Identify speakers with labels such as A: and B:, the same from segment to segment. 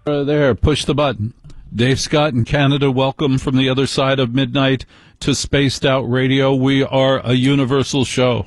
A: There, push the button. Dave Scott in Canada, welcome from the other side of midnight to Spaced Out Radio. We are a universal show.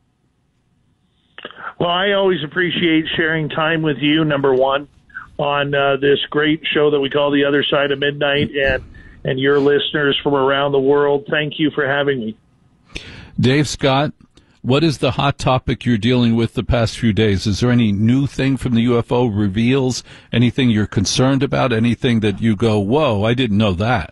B: Well, I always appreciate sharing time with you, number one, on this great show that we call The Other Side of Midnight, and your listeners from around the world. Thank you for having me.
A: Dave Scott, what is the hot topic you're dealing with the past few days? Is there any new thing from the UFO reveals? Anything you're concerned about? Anything that you go, whoa, I didn't know that?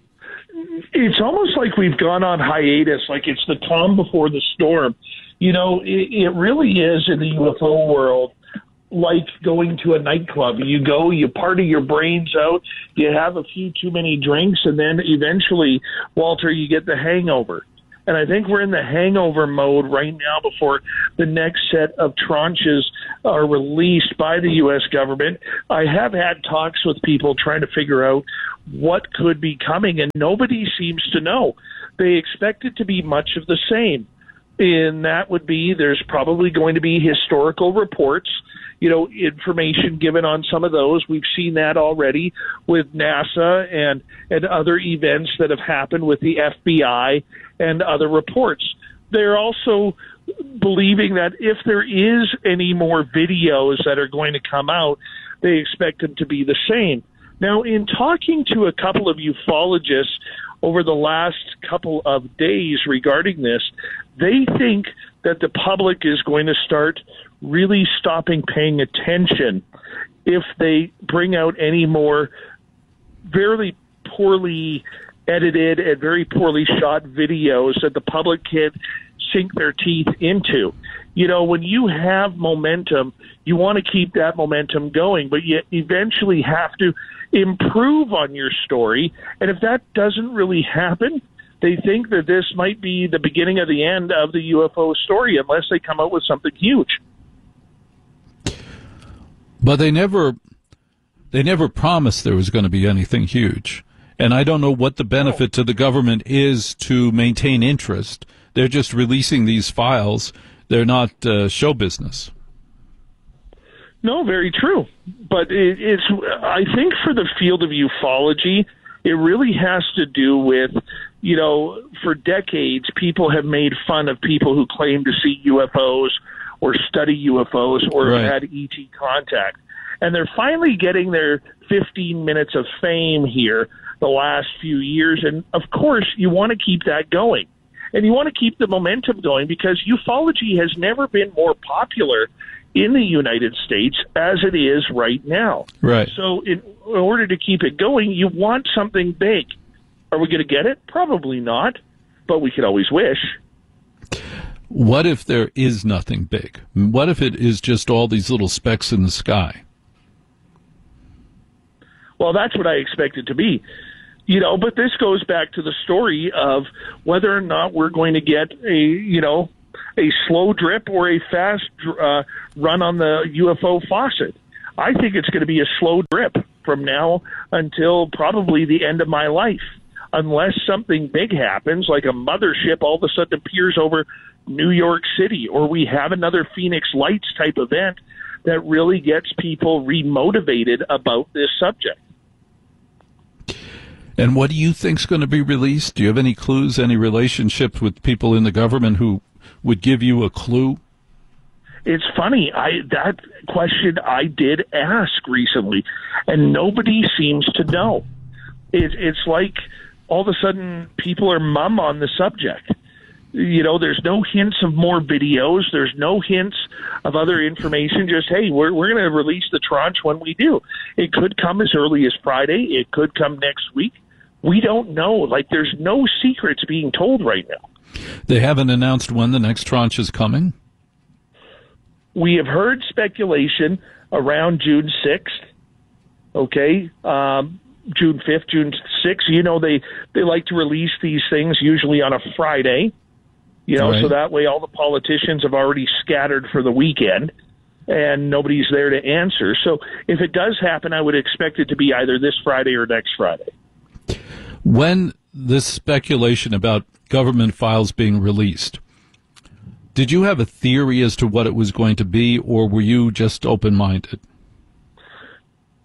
B: It's almost like we've gone on hiatus, like it's the calm before the storm. You know, it really is in the UFO world like going to a nightclub. You go, you party your brains out, you have a few too many drinks, and then eventually, Walter, you get the hangover. And I think we're in the hangover mode right now before the next set of tranches are released by the U.S. government. I have had talks with people trying to figure out what could be coming, and nobody seems to know. They expect it to be much of the same. And that would be, there's probably going to be historical reports, you know, information given on some of those. We've seen that already with NASA and other events that have happened with the FBI and other reports. They're also believing that if there is any more videos that are going to come out, they expect them to be the same. Now, in talking to a couple of ufologists over the last couple of days regarding this, they think that the public is going to start really stopping paying attention if they bring out any more very poorly edited and very poorly shot videos that the public can sink their teeth into. You know, when you have momentum, you want to keep that momentum going, but you eventually have to improve on your story. And if that doesn't really happen, they think that this might be the beginning of the end of the UFO story unless they come out with something huge.
A: But they never promised there was going to be anything huge. And I don't know what the benefit to the government is to maintain interest. They're just releasing these files. They're not show business.
B: No, very true. But it's, I think for the field of ufology, it really has to do with, you know, for decades, people have made fun of people who claim to see UFOs or study UFOs or
A: Right.
B: have had ET contact. And they're finally getting their 15 minutes of fame here the last few years. And, of course, you want to keep that going. And you want to keep the momentum going because ufology has never been more popular in the United States as it is right now.
A: Right.
B: So in order to keep it going, you want something big. Are we going to get it? Probably not, but we could always wish.
A: What if there is nothing big? What if it is just all these little specks in the sky?
B: Well, that's what I expect it to be. You know, but this goes back to the story of whether or not we're going to get a slow drip or a fast run on the UFO faucet. I think it's going to be a slow drip from now until probably the end of my life, unless something big happens, like a mothership all of a sudden appears over New York City, or we have another Phoenix Lights type event that really gets people remotivated about this subject.
A: And what do you think is going to be released? Do you have any clues, any relationships with people in the government who would give you a clue?
B: It's funny. That question I did ask recently, and nobody seems to know. It's like all of a sudden people are mum on the subject. You know, there's no hints of more videos. There's no hints of other information. Just, hey, we're going to release the tranche when we do. It could come as early as Friday. It could come next week. We don't know. Like, there's no secrets being told right now.
A: They haven't announced when the next tranche is coming?
B: We have heard speculation around June 6th, okay, June 5th, June 6th. You know, they like to release these things usually on a Friday, you know,
A: Right.
B: So that way all the politicians have already scattered for the weekend and nobody's there to answer. So if it does happen, I would expect it to be either this Friday or next Friday.
A: When this speculation about government files being released, did you have a theory as to what it was going to be, or were you just open-minded?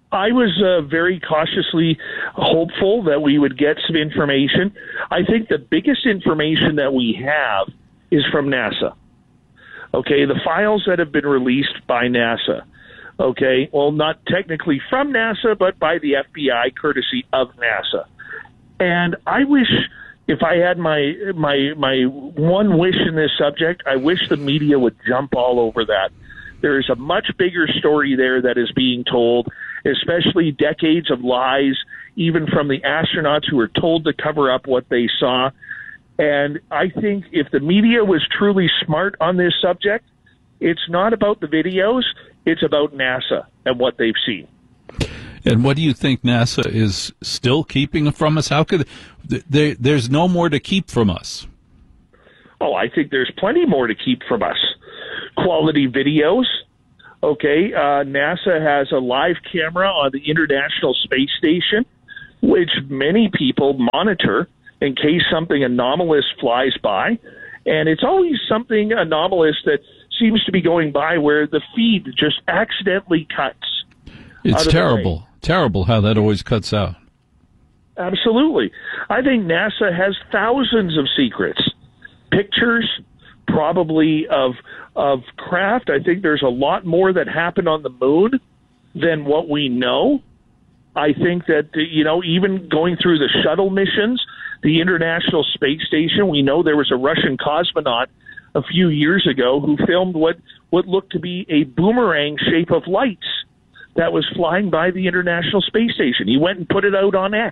B: I was very cautiously hopeful that we would get some information. I think the biggest information that we have is from NASA. Okay, the files that have been released by NASA. Okay, well, not technically from NASA, but by the FBI, courtesy of NASA. And I wish, if I had my one wish in this subject, I wish the media would jump all over that. There is a much bigger story there that is being told, especially decades of lies, even from the astronauts who were told to cover up what they saw. And I think if the media was truly smart on this subject, it's not about the videos, it's about NASA and what they've seen.
A: And what do you think NASA is still keeping from us? How could there's no more to keep from us?
B: Oh, I think there's plenty more to keep from us. Quality videos. Okay, NASA has a live camera on the International Space Station, which many people monitor in case something anomalous flies by. And it's always something anomalous that seems to be going by where the feed just accidentally cuts.
A: It's terrible. Terrible how that always cuts out.
B: Absolutely. I think NASA has thousands of secrets. Pictures, probably of craft. I think there's a lot more that happened on the moon than what we know. I think that, even going through the shuttle missions, the International Space Station, we know there was a Russian cosmonaut a few years ago who filmed what looked to be a boomerang shape of lights that was flying by the International Space Station. He went and put it out on X.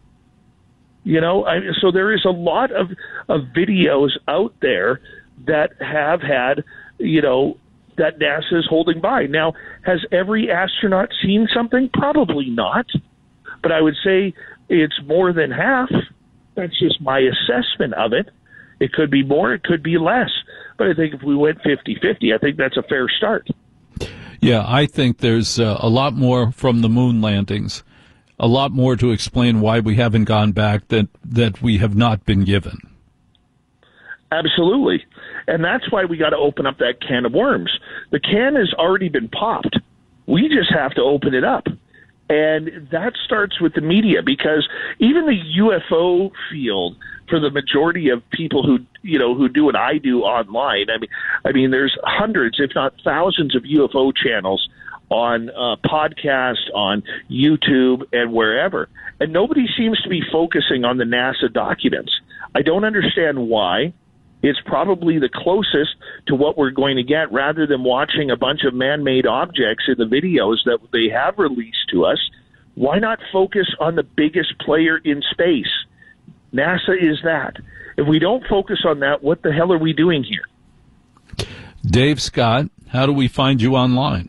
B: So there is a lot of videos out there that have had, that NASA is holding by. Now, has every astronaut seen something? Probably not. But I would say it's more than half. That's just my assessment of it. It could be more, it could be less. But I think if we went 50-50, I think that's a fair start.
A: Yeah, I think there's a lot more from the moon landings, a lot more to explain why we haven't gone back that we have not been given.
B: Absolutely. And that's why we got to open up that can of worms. The can has already been popped. We just have to open it up. And that starts with the media, because even the UFO field, for the majority of people who do what I do online, I mean, there's hundreds, if not thousands, of UFO channels on podcast, on YouTube, and wherever. And nobody seems to be focusing on the NASA documents. I don't understand why. It's probably the closest to what we're going to get, rather than watching a bunch of man-made objects in the videos that they have released to us. Why not focus on the biggest player in space? NASA is that. If we don't focus on that, what the hell are we doing here?
A: Dave Scott, how do we find you online?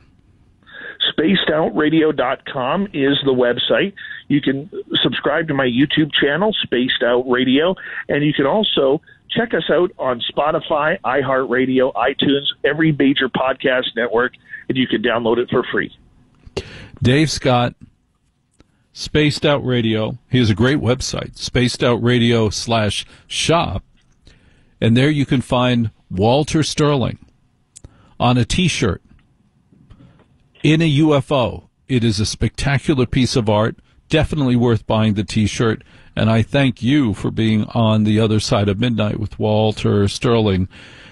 B: SpacedOutRadio.com is the website. You can subscribe to my YouTube channel, Spaced Out Radio, and you can also check us out on Spotify, iHeartRadio, iTunes, every major podcast network, and you can download it for free.
A: Dave Scott, Spaced Out Radio. He has a great website, spacedoutradio.com/shop, and there you can find Walter Sterling on a T-shirt in a UFO. It is a spectacular piece of art, definitely worth buying the T-shirt, and I thank you for being on the other side of midnight with Walter Sterling.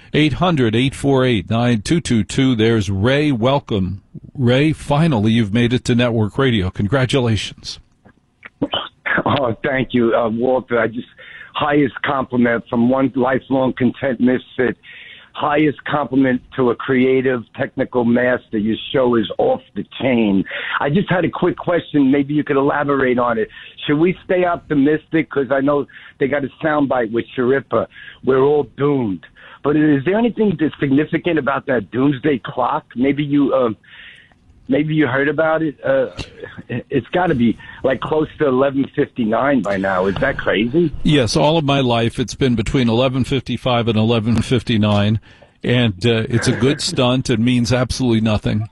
A: 800-848-9222. There's Ray. Welcome. Ray, finally you've made it to network radio. Congratulations.
C: Oh, thank you, Walter. Highest compliment from one lifelong content misfit. Highest compliment to a creative, technical master. Your show is off the chain. I just had a quick question. Maybe you could elaborate on it. Should we stay optimistic? Because I know they got a soundbite with Sharippa. We're all doomed. But is there anything that's significant about that doomsday clock? Maybe you heard about it. It's got to be like close to 11:59 by now. Is that crazy?
A: Yes, all of my life it's been between 11:55 and 11:59, and it's a good stunt. It means absolutely nothing.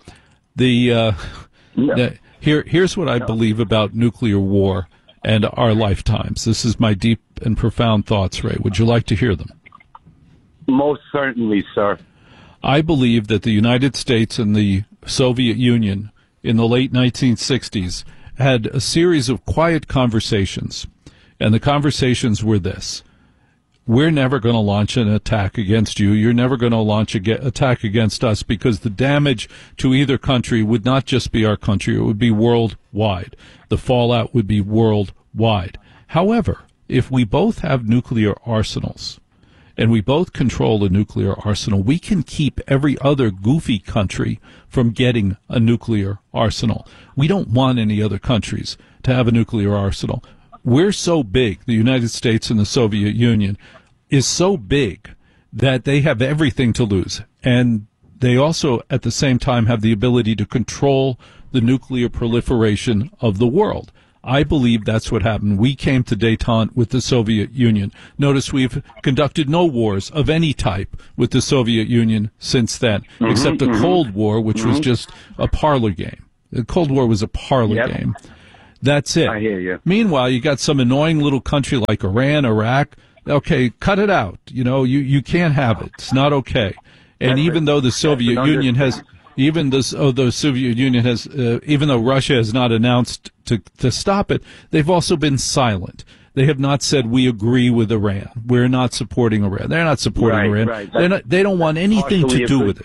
A: Here's what I believe about nuclear war and our lifetimes. This is my deep and profound thoughts, Ray. Would you like to hear them?
C: Most certainly, sir.
A: I believe that the United States and the Soviet Union in the late 1960s had a series of quiet conversations. And the conversations were this: we're never going to launch an attack against you. You're never going to launch an attack against us, because the damage to either country would not just be our country. It would be worldwide. The fallout would be worldwide. However, if we both have nuclear arsenals and we both control a nuclear arsenal, we can keep every other goofy country from getting a nuclear arsenal. We don't want any other countries to have a nuclear arsenal. We're so big, the United States and the Soviet Union is so big that they have everything to lose. And they also, at the same time, have the ability to control the nuclear proliferation of the world. I believe that's what happened. We came to détente with the Soviet Union. Notice we've conducted no wars of any type with the Soviet Union since then, except the Cold War, which was just a parlor game. The Cold War was a parlor game. That's it.
C: I hear you.
A: Meanwhile, you got some annoying little country like Iran, Iraq. Okay, cut it out. You know, you can't have it. It's not okay. And even though the Soviet Union has... Even the Soviet Union has, even though Russia has not announced to stop it, they've also been silent. They have not said we agree with Iran. We're not supporting Iran. They're not supporting Iran. Right. They don't want anything to do with it.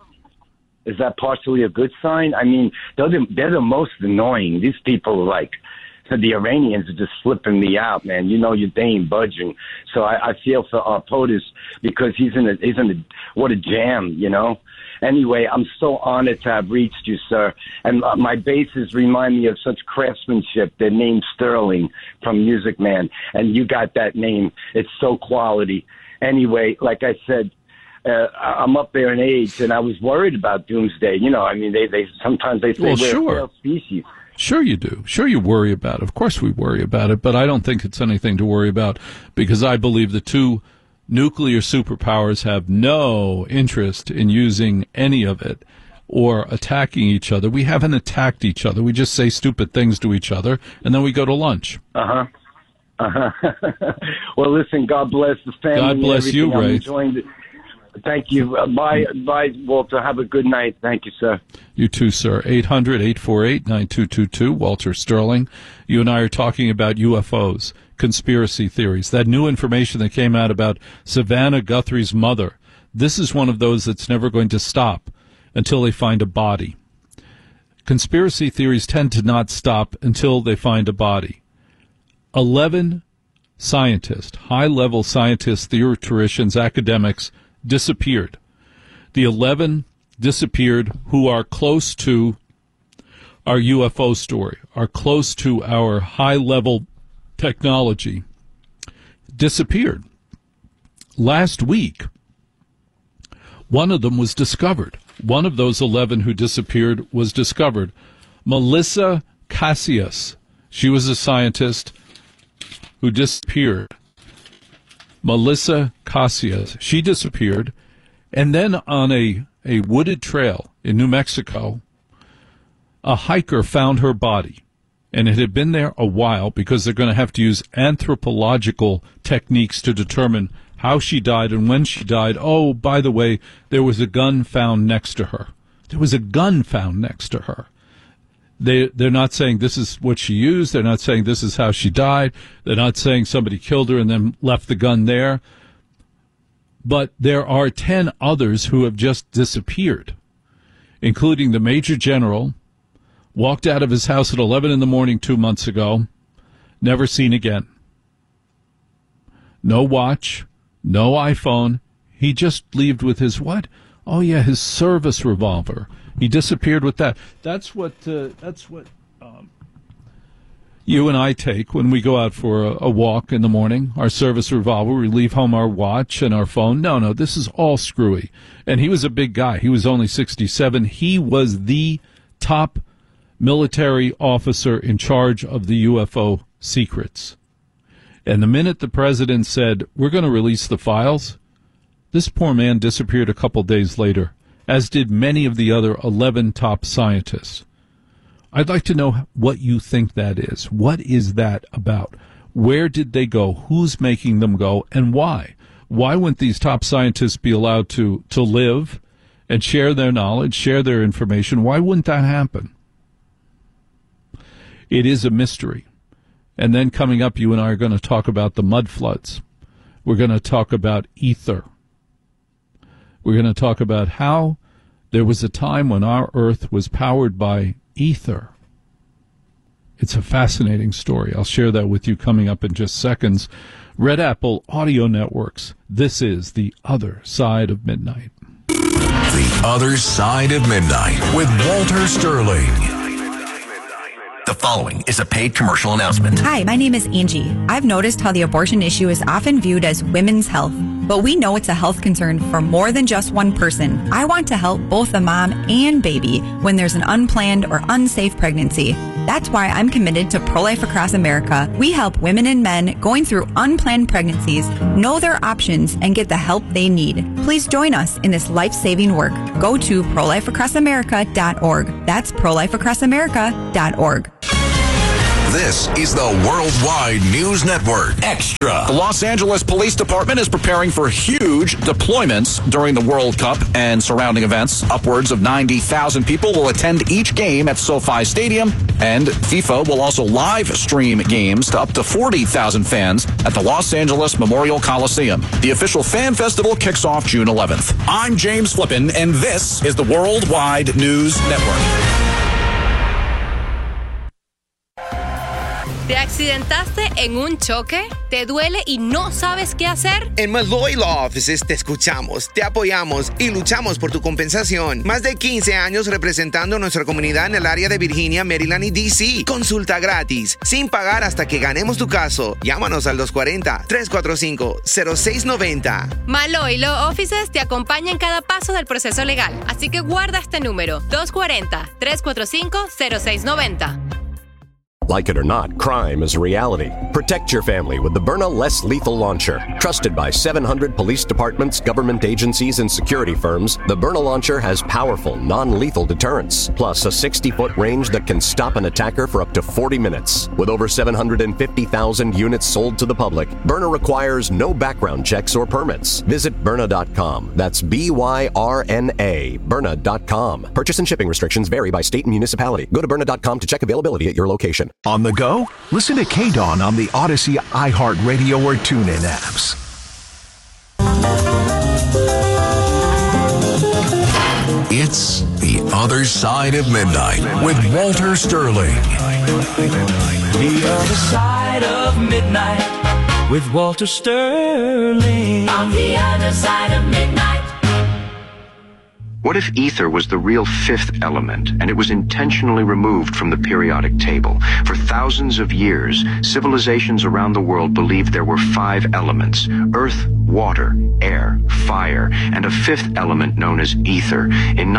C: Is that partially a good sign? I mean, they're the most annoying. These people, like, the Iranians are just flipping me out, man. You know, they ain't budging. So I feel for POTUS, because he's in what a jam, you know. Anyway, I'm so honored to have reached you, sir. And my basses remind me of such craftsmanship. Their name's Sterling from Music Man, and you got that name. It's so quality. Anyway, like I said, I'm up there in age, and I was worried about doomsday. You know, I mean, they sometimes they say we're a failed species.
A: Sure you do. Sure you worry about it. Of course we worry about it, but I don't think it's anything to worry about, because I believe the two nuclear superpowers have no interest in using any of it or attacking each other. We haven't attacked each other. We just say stupid things to each other, and then we go to lunch.
C: Well, listen, God bless the family.
A: God bless you, Ray.
C: Thank you. Bye, Walter. Have a good night. Thank you, sir.
A: You too, sir. 800-848-9222. Walter Sterling. You and I are talking about UFOs, conspiracy theories, that new information that came out about Savannah Guthrie's mother. This is one of those that's never going to stop until they find a body. Conspiracy theories tend to not stop until they find a body. 11 scientists, high-level scientists, theoreticians, academics, disappeared. The 11 disappeared who are close to our UFO story, are close to our high-level technology, disappeared. Last week, one of them was discovered. One of those 11 who disappeared was discovered. Melissa Cassius. She was a scientist who disappeared. Melissa Cassius. She disappeared. And then on a wooded trail in New Mexico, a hiker found her body. And it had been there a while, because they're going to have to use anthropological techniques to determine how she died and when she died. Oh, by the way, there was a gun found next to her. There was a gun found next to her. They're not saying this is what she used. They're not saying this is how she died. They're not saying somebody killed her and then left the gun there. But there are 10 others who have just disappeared, including the Major General, walked out of his house at 11 in the morning 2 months ago, never seen again. No watch, no iPhone. He just left with his what? Oh, yeah, his service revolver. He disappeared with that. That's what you and I take when we go out for a walk in the morning. Our service revolver. We leave home our watch and our phone. No, this is all screwy. And he was a big guy. He was only 67. He was the top military officer in charge of the UFO secrets. And the minute the president said, we're going to release the files, this poor man disappeared a couple days later, as did many of the other 11 top scientists. I'd like to know what you think that is. What is that about? Where did they go? Who's making them go? And why? Why wouldn't these top scientists be allowed to live and share their knowledge, share their information? Why wouldn't that happen? It is a mystery. And then coming up, you and I are going to talk about the mud floods. We're going to talk about ether. We're going to talk about how there was a time when our Earth was powered by ether. It's a fascinating story. I'll share that with you coming up in just seconds. Red Apple Audio Networks. This is The Other Side of Midnight.
D: The Other Side of Midnight with Walter Sterling. The following is a paid commercial announcement.
E: Hi, my name is Angie. I've noticed how the abortion issue is often viewed as women's health, but we know it's a health concern for more than just one person. I want to help both the mom and baby when there's an unplanned or unsafe pregnancy. That's why I'm committed to Pro-Life Across America. We help women and men going through unplanned pregnancies know their options and get the help they need. Please join us in this life-saving work. Go to prolifeacrossamerica.org. That's prolifeacrossamerica.org.
D: This is the Worldwide News Network Extra.
F: The Los Angeles Police Department is preparing for huge deployments during the World Cup and surrounding events. Upwards of 90,000 people will attend each game at SoFi Stadium, and FIFA will also live stream games to up to 40,000 fans at the Los Angeles Memorial Coliseum. The official fan festival kicks off June 11th. I'm James Flippin, and this is the Worldwide News Network.
G: ¿Te accidentaste en un choque? ¿Te duele y no sabes qué hacer?
H: En Malloy Law Offices te escuchamos, te apoyamos y luchamos por tu compensación. Más de 15 años representando a nuestra comunidad en el área de Virginia, Maryland y D.C. Consulta gratis, sin pagar hasta que ganemos tu caso. Llámanos al 240-345-0690.
G: Malloy Law Offices te acompaña en cada paso del proceso legal, así que guarda este número, 240-345-0690.
I: Like it or not, crime is a reality. Protect your family with the Byrna Less Lethal Launcher. Trusted by 700 police departments, government agencies, and security firms, the Byrna Launcher has powerful, non-lethal deterrence, plus a 60-foot range that can stop an attacker for up to 40 minutes. With over 750,000 units sold to the public, Byrna requires no background checks or permits. Visit Byrna.com. That's B-Y-R-N-A, Byrna.com. Purchase and shipping restrictions vary by state and municipality. Go to Byrna.com to check availability at your location.
D: On the go? Listen to KDAWN on the Odyssey, iHeartRadio, or TuneIn apps. It's The Other Side of Midnight with Walter Sterling.
J: The Other Side of Midnight with Walter Sterling. On the other side of midnight.
K: What if ether was the real fifth element, and it was intentionally removed from the periodic table? For thousands of years, civilizations around the world believed there were 5 elements: earth, water, air, fire, and a fifth element known as ether. In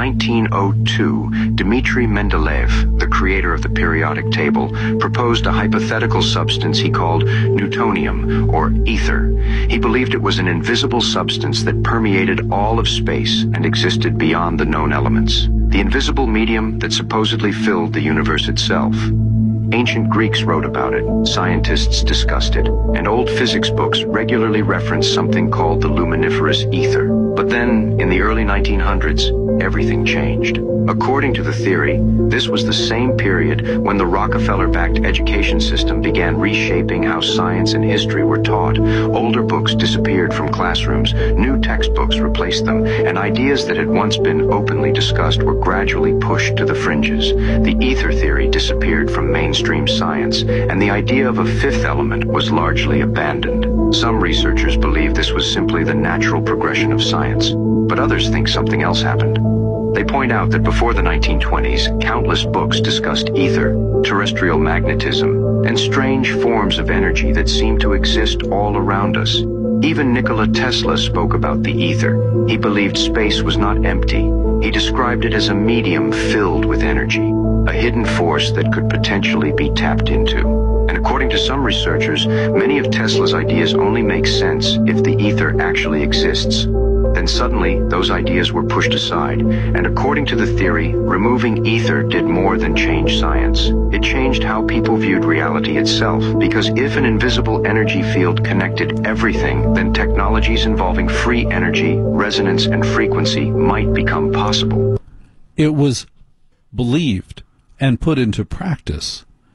K: 1902, Dmitri Mendeleev, the creator of the periodic table, proposed a hypothetical substance he called newtonium, or ether. He believed it was an invisible substance that permeated all of space and existed beyond the known elements, the invisible medium that supposedly filled the universe itself. Ancient Greeks wrote about it, scientists discussed it, and old physics books regularly reference something called the luminiferous ether. But then, in the early 1900s, everything changed. According to the theory, this was the same period when the Rockefeller-backed education system began reshaping how science and history were taught. Older books disappeared from classrooms, new textbooks replaced them, and ideas that had once been openly discussed were gradually pushed to the fringes. The ether theory disappeared from mainstream science, and the idea of a fifth element was largely abandoned. Some researchers believe this was simply the natural progression of science, but others think something else happened. They point out that before the 1920s, countless books discussed ether, terrestrial magnetism, and strange forms of energy that seem to exist all around us. Even Nikola Tesla spoke about the ether. He believed space was not empty. He described it as a medium filled with energy, a hidden force that could potentially be tapped into. And according to some researchers, many of Tesla's ideas only make sense if the ether actually exists. Then suddenly, those ideas were pushed aside, and according to the theory, removing ether did more than change science. It changed how people viewed reality itself, because if an invisible energy field connected everything, then technologies involving free energy, resonance, and frequency might become possible.
A: It was believed and put into practice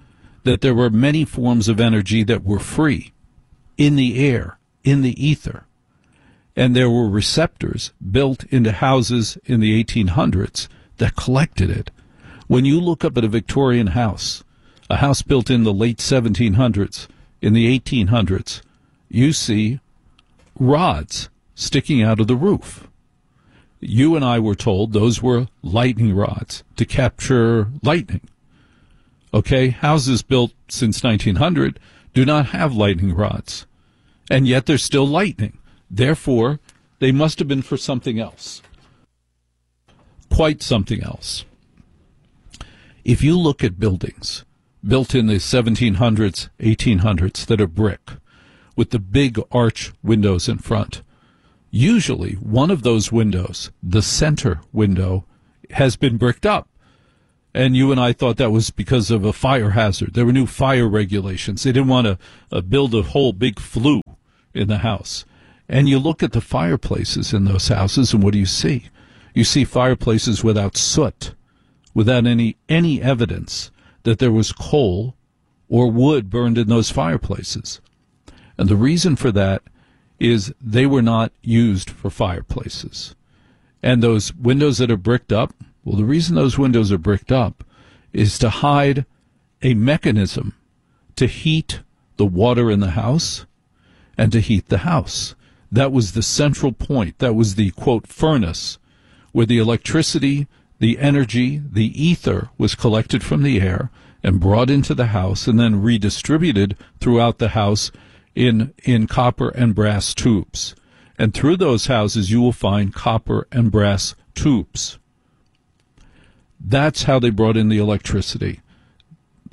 A: that there were many forms of energy that were free in the air, in the ether. And there were receptors built into houses in the 1800s that collected it. When you look up at a Victorian house, a house built in the late 1700s, in the 1800s, you see rods sticking out of the roof. You and I were told those were lightning rods to capture lightning. Okay, houses built since 1900 do not have lightning rods, and yet there's still lightning. Therefore, they must have been for something else. Quite something else. If you look at buildings built in the 1700s, 1800s that are brick, with the big arch windows in front, usually one of those windows, the center window, has been bricked up. And you and I thought that was because of a fire hazard. There were new fire regulations. They didn't want to build a whole big flue in the house. And you look at the fireplaces in those houses, and what do you see? You see fireplaces without soot, without any evidence that there was coal or wood burned in those fireplaces. And the reason for that is they were not used for fireplaces. And those windows that are bricked up, well, the reason those windows are bricked up is to hide a mechanism to heat the water in the house and to heat the house. That was the central point. That was the, quote, furnace, where the electricity, the energy, the ether was collected from the air and brought into the house and then redistributed throughout the house in copper and brass tubes. And through those houses you will find copper and brass tubes. That's how they brought in the electricity.